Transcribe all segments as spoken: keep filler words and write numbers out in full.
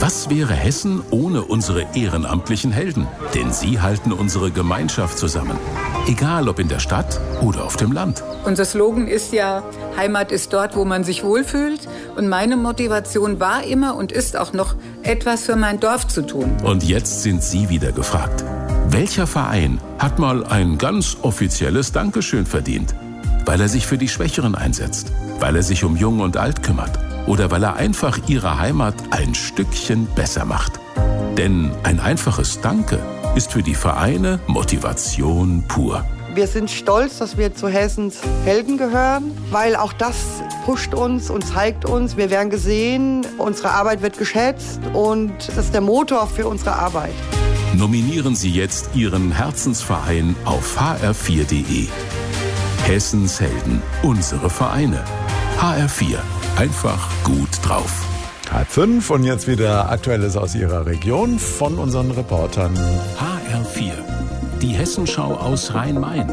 Was wäre Hessen ohne unsere ehrenamtlichen Helden? Denn sie halten unsere Gemeinschaft zusammen. Egal ob in der Stadt oder auf dem Land. Unser Slogan ist ja, Heimat ist dort, wo man sich wohlfühlt. Und meine Motivation war immer und ist auch noch, etwas für mein Dorf zu tun. Und jetzt sind Sie wieder gefragt. Welcher Verein hat mal ein ganz offizielles Dankeschön verdient? Weil er sich für die Schwächeren einsetzt, weil er sich um Jung und Alt kümmert oder weil er einfach ihre Heimat ein Stückchen besser macht. Denn ein einfaches Danke ist für die Vereine Motivation pur. Wir sind stolz, dass wir zu Hessens Helden gehören, weil auch das pusht uns und zeigt uns, wir werden gesehen, unsere Arbeit wird geschätzt und das ist der Motor für unsere Arbeit. Nominieren Sie jetzt Ihren Herzensverein auf h r vier punkt d e. Hessens Helden, unsere Vereine. H R vier, einfach gut drauf. Halb fünf und jetzt wieder Aktuelles aus Ihrer Region von unseren Reportern. H R vier, die Hessenschau aus Rhein-Main.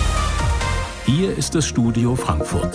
Hier ist das Studio Frankfurt.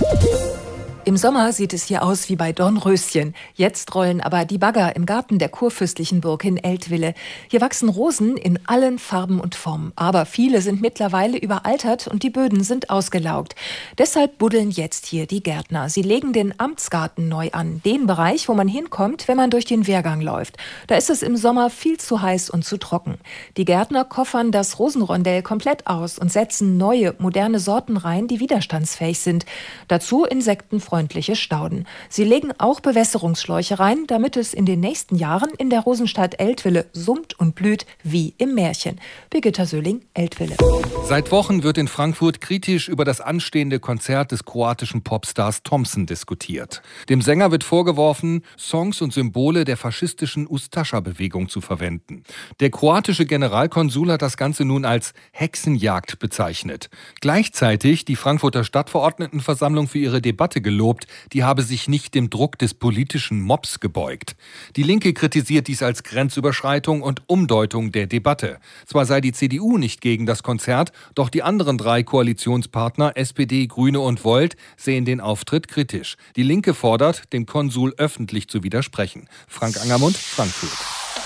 Im Sommer sieht es hier aus wie bei Dornröschen. Jetzt rollen aber die Bagger im Garten der kurfürstlichen Burg in Eltville. Hier wachsen Rosen in allen Farben und Formen. Aber viele sind mittlerweile überaltert und die Böden sind ausgelaugt. Deshalb buddeln jetzt hier die Gärtner. Sie legen den Amtsgarten neu an. Den Bereich, wo man hinkommt, wenn man durch den Wehrgang läuft. Da ist es im Sommer viel zu heiß und zu trocken. Die Gärtner koffern das Rosenrondell komplett aus und setzen neue, moderne Sorten rein, die widerstandsfähig sind. Dazu insektenfreundliche Stauden. Sie legen auch Bewässerungsschläuche rein, damit es in den nächsten Jahren in der Rosenstadt Eltville summt und blüht wie im Märchen. Birgitta Söhling, Eltville. Seit Wochen wird in Frankfurt kritisch über das anstehende Konzert des kroatischen Popstars Thompson diskutiert. Dem Sänger wird vorgeworfen, Songs und Symbole der faschistischen Ustascha-Bewegung zu verwenden. Der kroatische Generalkonsul hat das Ganze nun als Hexenjagd bezeichnet. Gleichzeitig die Frankfurter Stadtverordnetenversammlung für ihre Debatte gelobt. Die habe sich nicht dem Druck des politischen Mobs gebeugt. Die Linke kritisiert dies als Grenzüberschreitung und Umdeutung der Debatte. Zwar sei die C D U nicht gegen das Konzert, doch die anderen drei Koalitionspartner S P D, Grüne und Volt sehen den Auftritt kritisch. Die Linke fordert, dem Konsul öffentlich zu widersprechen. Frank Angermund, Frankfurt.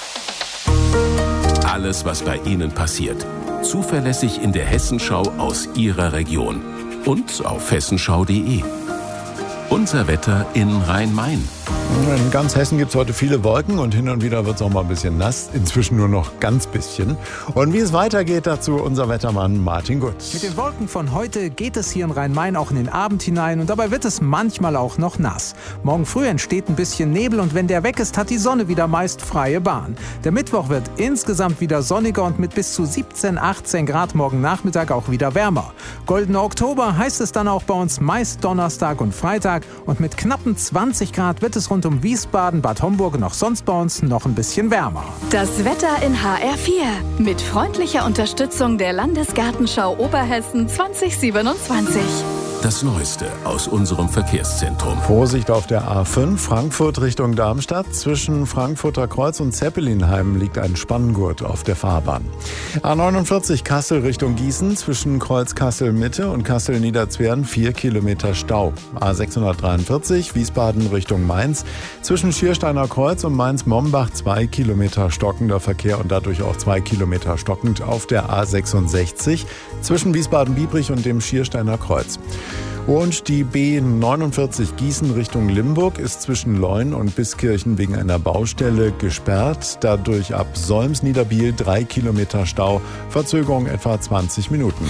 Alles, was bei Ihnen passiert, zuverlässig in der Hessenschau aus Ihrer Region und auf hessenschau punkt de. Unser Wetter in Rhein-Main. In ganz Hessen gibt es heute viele Wolken und hin und wieder wird es auch mal ein bisschen nass. Inzwischen nur noch ganz bisschen. Und wie es weitergeht, dazu unser Wettermann Martin Gutz. Mit den Wolken von heute geht es hier in Rhein-Main auch in den Abend hinein und dabei wird es manchmal auch noch nass. Morgen früh entsteht ein bisschen Nebel und wenn der weg ist, hat die Sonne wieder meist freie Bahn. Der Mittwoch wird insgesamt wieder sonniger und mit bis zu siebzehn, achtzehn Grad morgen Nachmittag auch wieder wärmer. Goldener Oktober heißt es dann auch bei uns meist Donnerstag und Freitag und mit knappen zwanzig Grad wird es rund um Wiesbaden, Bad Homburg und auch sonst bei uns noch ein bisschen wärmer. Das Wetter in H R vier mit freundlicher Unterstützung der Landesgartenschau Oberhessen zwanzig siebenundzwanzig. Das Neueste aus unserem Verkehrszentrum. Vorsicht auf der A fünf, Frankfurt Richtung Darmstadt. Zwischen Frankfurter Kreuz und Zeppelinheim liegt ein Spanngurt auf der Fahrbahn. A neunundvierzig Kassel Richtung Gießen. Zwischen Kreuz Kassel Mitte und Kassel Niederzwern vier Kilometer Stau. A sechshundertdreiundvierzig Wiesbaden Richtung Mainz. Zwischen Schiersteiner Kreuz und Mainz-Mombach zwei Kilometer stockender Verkehr und dadurch auch zwei Kilometer stockend auf der A sechsundsechzig. Zwischen Wiesbaden-Biebrich und dem Schiersteiner Kreuz. Und die B neunundvierzig Gießen Richtung Limburg ist zwischen Leun und Biskirchen wegen einer Baustelle gesperrt. Dadurch ab Solms-Niederbiel drei Kilometer Stau, Verzögerung etwa zwanzig Minuten.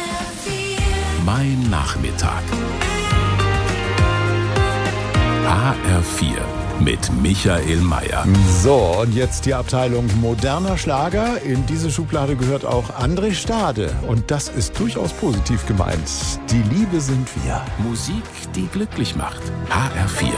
Mein Nachmittag. H R vier mit Michael Mayer. So, und jetzt die Abteilung moderner Schlager. In diese Schublade gehört auch André Stade. Und das ist durchaus positiv gemeint. Die Liebe sind wir. Musik, die glücklich macht. H R vier.